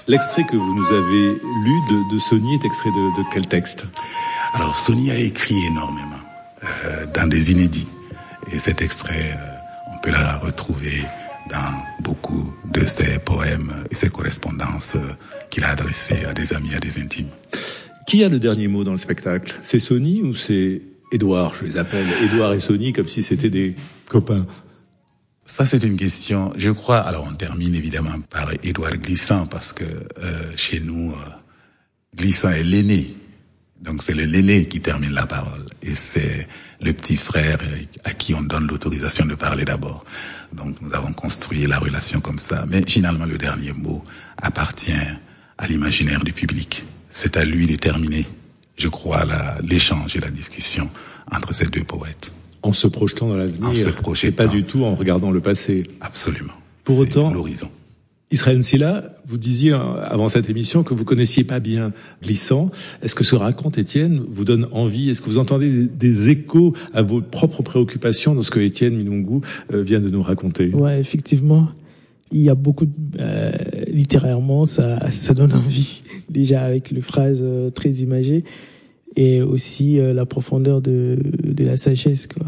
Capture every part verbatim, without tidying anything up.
L'extrait que vous nous avez lu de, de Sony est extrait de, de quel texte? Alors Sony a écrit énormément, euh, dans des inédits. Et cet extrait, euh, on peut la retrouver dans beaucoup de ses poèmes et ses correspondances euh, qu'il a adressées à des amis, à des intimes. Qui a le dernier mot dans le spectacle? C'est Sony ou c'est Édouard? Je les appelle Édouard et Sony comme si c'était des copains. Ça, c'est une question, je crois, alors on termine évidemment par Édouard Glissant, parce que euh, chez nous, euh, Glissant est l'aîné. Donc c'est le l'aîné qui termine la parole. Et c'est le petit frère à qui on donne l'autorisation de parler d'abord. Donc nous avons construit la relation comme ça. Mais finalement, le dernier mot appartient à l'imaginaire du public. C'est à lui de terminer, je crois, la, l'échange et la discussion entre ces deux poètes. En se projetant dans l'avenir, en se projetant, et pas du tout en regardant le passé. Absolument. Pour c'est autant, l'horizon. Israël Nzila, vous disiez avant cette émission que vous connaissiez pas bien Glissant. Est-ce que ce raconte Étienne vous donne envie? Est-ce que vous entendez des, des échos à vos propres préoccupations dans ce que Étienne Minungu euh, vient de nous raconter? Ouais, effectivement. Il y a beaucoup de, euh, littérairement, ça, ça donne envie. Déjà avec les phrases euh, très imagées. Et aussi euh, la profondeur de, de la sagesse, quoi.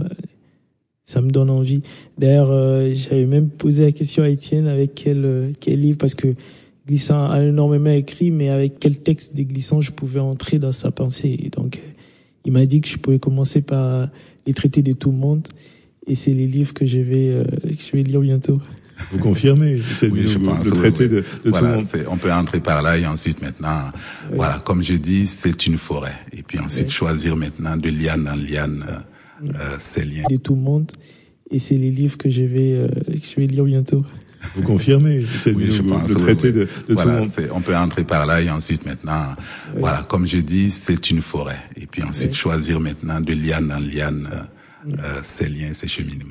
Ça me donne envie. D'ailleurs, euh, j'avais même posé la question à Étienne avec quel, euh, quel livre, parce que Glissant a énormément écrit, mais avec quel texte de Glissant je pouvais entrer dans sa pensée. Et donc, euh, il m'a dit que je pouvais commencer par les traités de tout le monde, et c'est les livres que je vais, euh, que je vais lire bientôt. Vous confirmez, c'est oui, je pense, le traité oui, oui. de, de voilà, tout le monde. C'est, on peut entrer par là et ensuite maintenant, oui. Voilà, comme je dis, c'est une forêt. Et puis ensuite oui. choisir maintenant de liane en liane euh, euh, ces liens. De tout le monde, et c'est les livres que je vais, euh, que je vais lire bientôt. Vous confirmez, c'est oui, je pense, le traité oui, oui. de, de voilà, tout le monde. C'est, on peut entrer par là et ensuite maintenant, oui. voilà, comme je dis, c'est une forêt. Et puis ensuite oui. choisir maintenant de liane en liane euh, oui. euh, ces liens, ces cheminements.